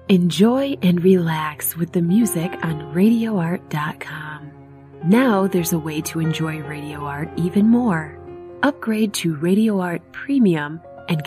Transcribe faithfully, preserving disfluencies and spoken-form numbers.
Enjoy and relax with the music on radio art dot com. Now there's a way to enjoy Radio Art even more. Upgrade to Radio Art Premium